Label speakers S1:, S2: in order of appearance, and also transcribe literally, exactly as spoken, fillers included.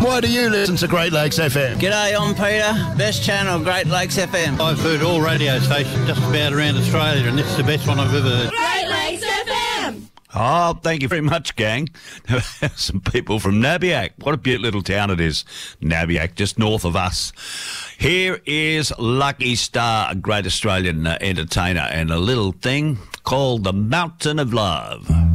S1: Why do you listen to Great Lakes F M?
S2: G'day, I'm Peter. Best channel, Great Lakes F M.
S3: I've heard all radio stations just about around Australia, and this is the best one I've ever heard.
S4: Great Lakes F M!
S5: Oh, thank you very much, gang. Some people from Nabiac. What a beautiful little town it is. Nabiac, just north of us. Here is Lucky Star, a great Australian uh, entertainer, and a little thing called The Mountain of Love.